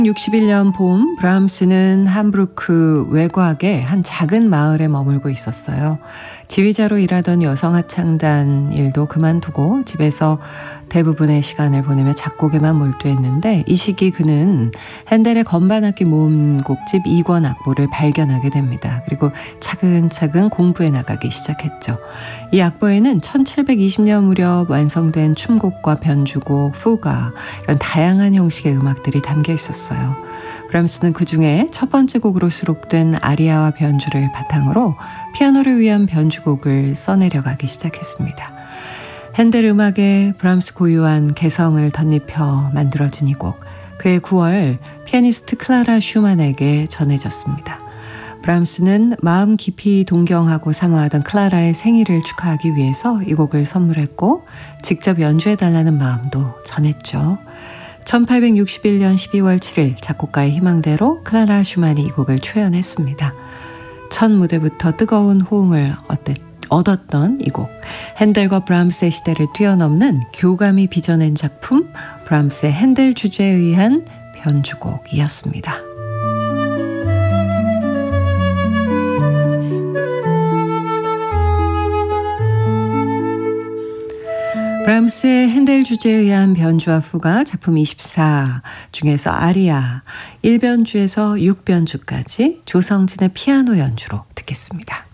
61년 봄 브람스는 함부르크 외곽의 한 작은 마을에 머물고 있었어요. 지휘자로 일하던 여성 합창단 일도 그만두고 집에서 대부분의 시간을 보내며 작곡에만 몰두했는데 이 시기 그는 핸델의 건반악기 모음곡집 2권 악보를 발견하게 됩니다. 그리고 차근차근 공부해 나가기 시작했죠. 이 악보에는 1720년 무렵 완성된 춤곡과 변주곡, fuga 이런 다양한 형식의 음악들이 담겨 있었어요. 브람스는 그중에 첫 번째 곡으로 수록된 아리아와 변주를 바탕으로 피아노를 위한 변주곡을 써내려가기 시작했습니다. 핸델 음악에 브람스 고유한 개성을 덧입혀 만들어진 이 곡, 그해 9월 피아니스트 클라라 슈만에게 전해졌습니다. 브람스는 마음 깊이 동경하고 사모하던 클라라의 생일을 축하하기 위해서 이 곡을 선물했고 직접 연주해달라는 마음도 전했죠. 1861년 12월 7일 작곡가의 희망대로 클라라 슈만이 이 곡을 초연했습니다. 첫 무대부터 뜨거운 호응을 얻었던 이 곡, 핸델과 브람스의 시대를 뛰어넘는 교감이 빚어낸 작품, 브람스의 핸델 주제에 의한 변주곡이었습니다. 브람스의 핸델 주제에 의한 변주와 fuga 작품 24 중에서 아리아 1변주에서 6변주까지 조성진의 피아노 연주로 듣겠습니다.